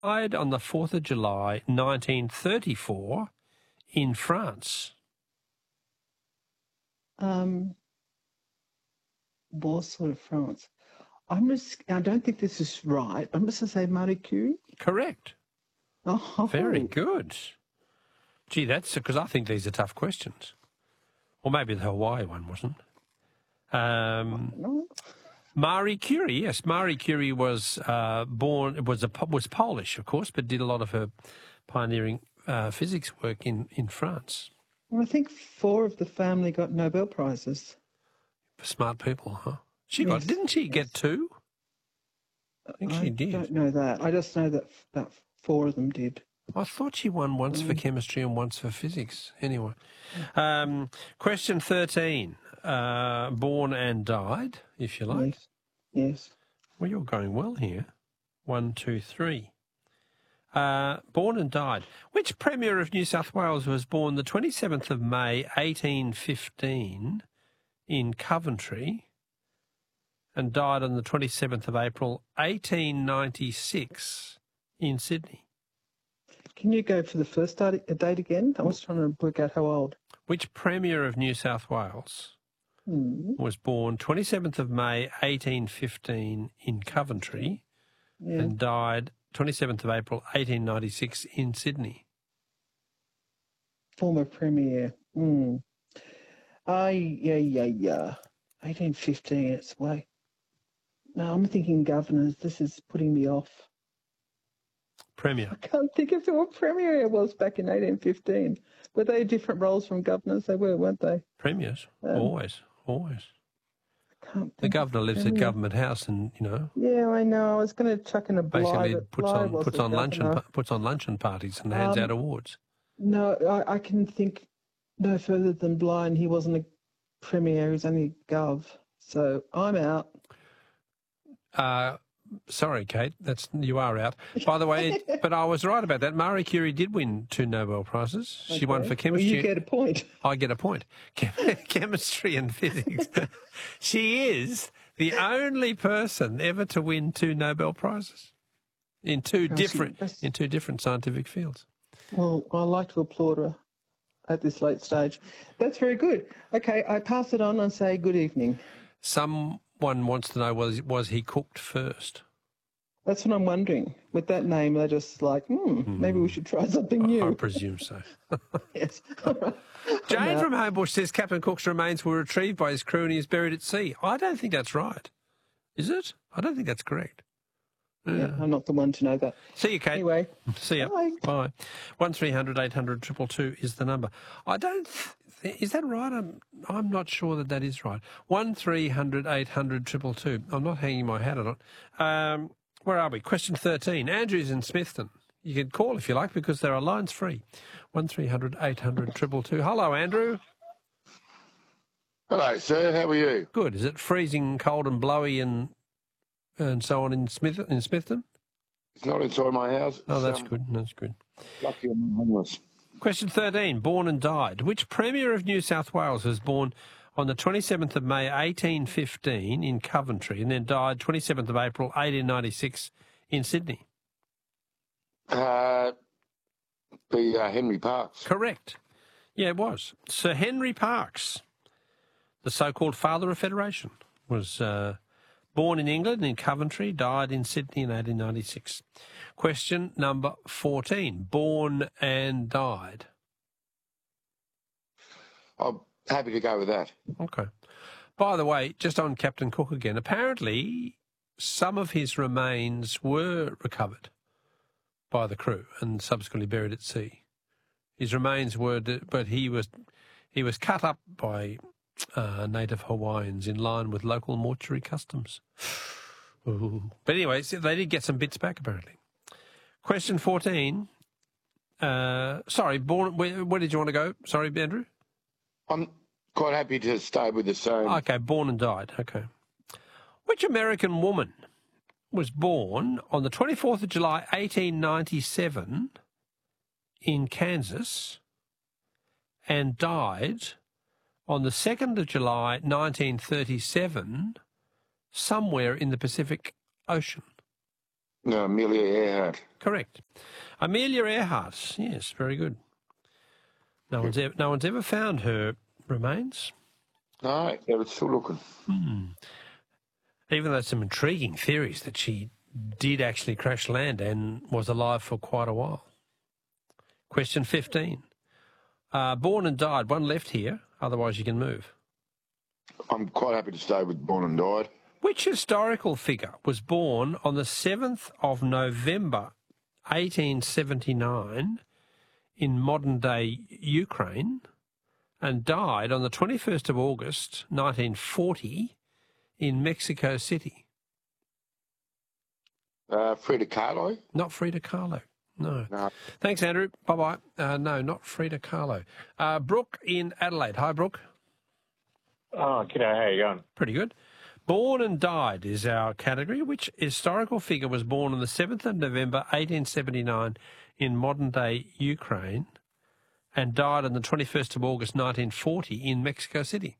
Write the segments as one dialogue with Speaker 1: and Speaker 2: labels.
Speaker 1: Died on the 4th of July, 1934, in France.
Speaker 2: Warsaw, France. I don't think this is right. I'm just going to say Marie Curie.
Speaker 1: Correct.
Speaker 2: Oh,
Speaker 1: Very good. Gee, that's because I think these are tough questions. Or maybe the Hawaii one wasn't.
Speaker 2: No.
Speaker 1: Marie Curie, yes. Marie Curie was was Polish, of course, but did a lot of her pioneering physics work in France.
Speaker 2: Well, I think 4 of the family got Nobel Prizes.
Speaker 1: For smart people, huh? Didn't she get 2? I think she did.
Speaker 2: I don't know that. I just know that 4 of them did.
Speaker 1: I thought she won once for chemistry and once for physics. Anyway. Question 13. Born and died, if you like.
Speaker 2: Yes.
Speaker 1: Well, you're going well here. 1, 2, 3. Born and died. Which Premier of New South Wales was born the 27th of May, 1815 in Coventry and died on the 27th of April, 1896 in Sydney?
Speaker 2: Can you go for the first date again? I was trying to work out how old.
Speaker 1: Which Premier of New South Wales was born 27th of May, 1815 in Coventry and died 27th of April, 1896 in Sydney?
Speaker 2: Former Premier. 1815, it's way. No, I'm thinking governors. This is putting me off.
Speaker 1: Premier.
Speaker 2: I can't think of what Premier was back in 1815. Were they different roles from governors? They were, weren't they?
Speaker 1: Premiers, always. The
Speaker 2: The
Speaker 1: governor lives at Government House, and
Speaker 2: Yeah, I know. I was going to chuck in a Bligh.
Speaker 1: basically
Speaker 2: but
Speaker 1: puts
Speaker 2: Bligh
Speaker 1: on
Speaker 2: wasn't
Speaker 1: luncheon parties and hands out awards.
Speaker 2: No, I can think no further than Bligh, and he wasn't a premier. He was only gov. So I'm out.
Speaker 1: Sorry, Kate, you are out. By the way, but I was right about that. Marie Curie did win 2 Nobel Prizes. She won for chemistry.
Speaker 2: Well, you get a point.
Speaker 1: I get a point. Chemistry and physics. She is the only person ever to win 2 Nobel Prizes in two different scientific fields.
Speaker 2: Well, I like to applaud her at this late stage. That's very good. Okay, I pass it on and say good evening.
Speaker 1: Someone wants to know, was he cooked first?
Speaker 2: That's what I'm wondering. With that name, they're just like, maybe we should try something new.
Speaker 1: I presume so.
Speaker 2: Yes.
Speaker 1: Jane from Homebush says Captain Cook's remains were retrieved by his crew and he is buried at sea. I don't think that's right. Is it? I don't think that's correct.
Speaker 2: Yeah, I'm not the one to know that.
Speaker 1: See you, Kate.
Speaker 2: Anyway.
Speaker 1: See you.
Speaker 2: Bye.
Speaker 1: 1300 800 222 is the number. Is that right? I'm not sure that is right. 1300 800 222. I'm not hanging my hat on it. Where are we? Question 13. Andrew's in Smithton. You can call if you like because there are lines free. 1300 800 222. Hello, Andrew.
Speaker 3: Hello, sir. How are you?
Speaker 1: Good. Is it freezing cold and blowy and so on in Smithton?
Speaker 3: It's not inside my house.
Speaker 1: Oh, that's good. That's good.
Speaker 3: Lucky I'm homeless.
Speaker 1: Question 13. Born and died. Which Premier of New South Wales was born on the 27th of May 1815 in Coventry and then died 27th of April 1896 in Sydney?
Speaker 3: Henry Parkes.
Speaker 1: Correct. Yeah, it was. Sir Henry Parkes, the so-called father of Federation, was born in England, in Coventry, died in Sydney in 1896. Question number 14. Born and died.
Speaker 3: I'm happy to go with that.
Speaker 1: Okay. By the way, just on Captain Cook again, apparently some of his remains were recovered by the crew and subsequently buried at sea. His remains were, but he was cut up by native Hawaiians in line with local mortuary customs. Ooh. But anyway, they did get some bits back apparently. Question 14. Sorry, born. Where did you want to go? Sorry, Andrew.
Speaker 3: I'm quite happy to stay with the same.
Speaker 1: Okay, born and died. Okay. Which American woman was born on the 24th of July, 1897 in Kansas and died on the 2nd of July, 1937 somewhere in the Pacific Ocean?
Speaker 3: No, Amelia Earhart.
Speaker 1: Correct. Amelia Earhart. Yes, very good. No one's ever found her remains.
Speaker 3: No, they were still looking.
Speaker 1: Even though some intriguing theories that she did actually crash land and was alive for quite a while. Question 15. Born and died. One left here, otherwise you can move.
Speaker 3: I'm quite happy to stay with Born and Died.
Speaker 1: Which historical figure was born on the 7th of November 1879 in modern-day Ukraine and died on the 21st of August 1940 in Mexico City?
Speaker 3: Frida Kahlo?
Speaker 1: Not Frida Kahlo. No.
Speaker 3: No.
Speaker 1: Thanks, Andrew. Bye-bye. No, not Frida Kahlo. Brooke in Adelaide. Hi, Brooke.
Speaker 4: Oh, g'day. How you going?
Speaker 1: Pretty good. Born and died is our category. Which historical figure was born on the 7th of November 1879 in modern-day Ukraine and died on the 21st of August 1940 in Mexico City?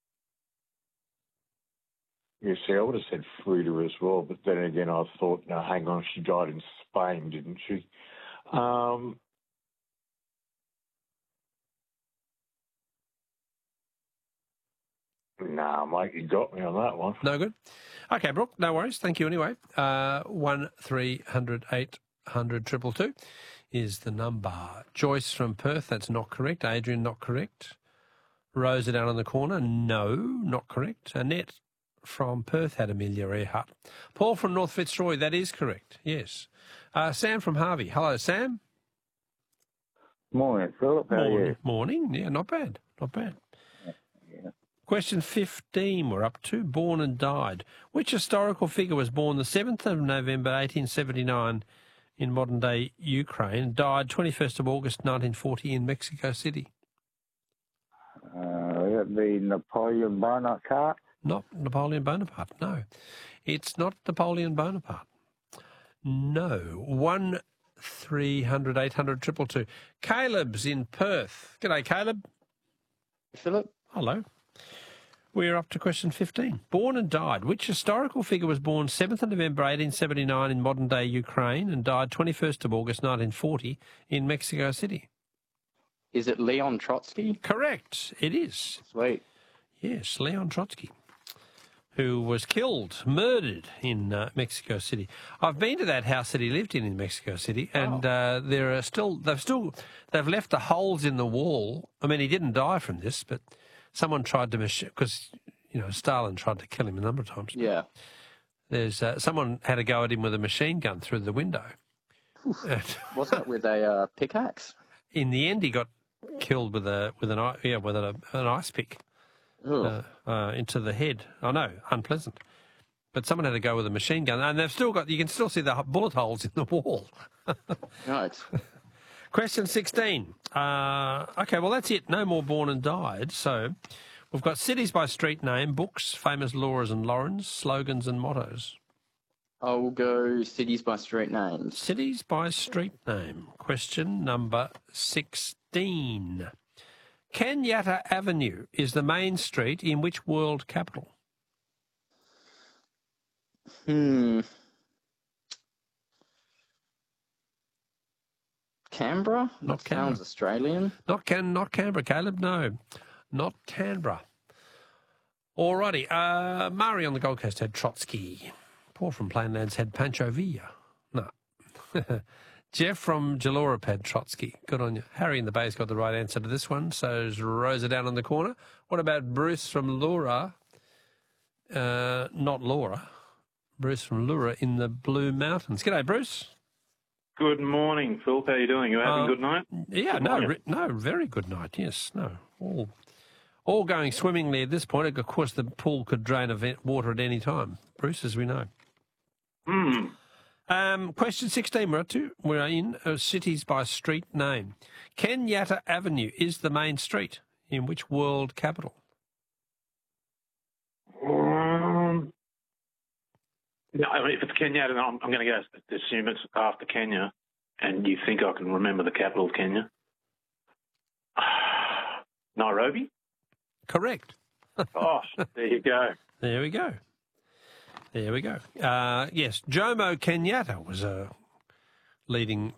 Speaker 4: Yeah, see, I would have said Frida as well, but then again, I thought, no, hang on, she died in Spain, didn't she? Nah, mate, you got me on that one.
Speaker 1: No good? Okay, Brooke, no worries. Thank you anyway. 1300 800 222 is the number. Joyce from Perth, that's not correct. Adrian, not correct. Rosa down on the corner, no, not correct. Annette from Perth had Amelia Earhart. Paul from North Fitzroy, that is correct, yes. Sam from Harvey. Hello, Sam.
Speaker 5: Morning, Philip. How are you?
Speaker 1: Morning. Yeah, not bad. Not bad.
Speaker 5: Yeah.
Speaker 1: Question 15 we're up to. Born and died. Which historical figure was born the 7th of November 1879 in modern-day Ukraine and died 21st of August 1940 in Mexico City?
Speaker 5: That'd be Napoleon Bonaparte.
Speaker 1: Not Napoleon Bonaparte, no. It's not Napoleon Bonaparte. No. 1300 800 222. Caleb's in Perth. G'day, Caleb.
Speaker 6: Philip?
Speaker 1: Hello. We're up to question 15. Born and died. Which historical figure was born 7th of November 1879 in modern-day Ukraine and died 21st of August 1940 in Mexico City?
Speaker 6: Is it Leon Trotsky?
Speaker 1: Correct. It is.
Speaker 6: Sweet.
Speaker 1: Yes, Leon Trotsky, who was killed, murdered in Mexico City. I've been to that house that he lived in Mexico City, and there are they've left the holes in the wall. I mean, he didn't die from this, but someone tried to because Stalin tried to kill him a number of times.
Speaker 6: Yeah.
Speaker 1: There's someone had a go at him with a machine gun through the window.
Speaker 6: Wasn't it with a pickaxe?
Speaker 1: In the end, he got killed with an ice pick. Into the head. I know, unpleasant. But someone had to go with a machine gun, and you can still see the bullet holes in the wall.
Speaker 6: Right.
Speaker 1: Question 16. Okay, well, that's it. No more born and died. So we've got cities by street name, books, famous Laura's and Laurens, slogans and mottos.
Speaker 6: I'll go cities by street names.
Speaker 1: Cities by street name. Question number 16. Kenyatta Avenue is the main street in which world capital?
Speaker 6: Canberra?
Speaker 1: Not
Speaker 6: That
Speaker 1: Canberra.
Speaker 6: sounds Australian.
Speaker 1: Not Canberra, Caleb, no. Not Canberra. Alrighty, Murray on the Gold Coast had Trotsky. Paul from Plainlands had Pancho Villa. No. Jeff from Jalora had Trotsky. Good on you. Harry in the Bay's got the right answer to this one, so is Rosa down on the corner. What about Bruce from Laura? Not Laura. Bruce from Laura in the Blue Mountains. G'day, Bruce.
Speaker 7: Good morning, Phil. How are you doing? You having a good night?
Speaker 1: Yeah, no, very good night. Yes, no, all going swimmingly at this point. Of course, the pool could drain of water at any time, Bruce, as we know. Question 16. We're in cities by street name. Kenyatta Avenue is the main street in which world capital?
Speaker 7: No, I mean, if it's Kenyatta, I'm going to assume it's after Kenya. And you think I can remember the capital of Kenya? Nairobi?
Speaker 1: Correct.
Speaker 7: Oh, there you go.
Speaker 1: There we go. There we go. Yes, Jomo Kenyatta was a leading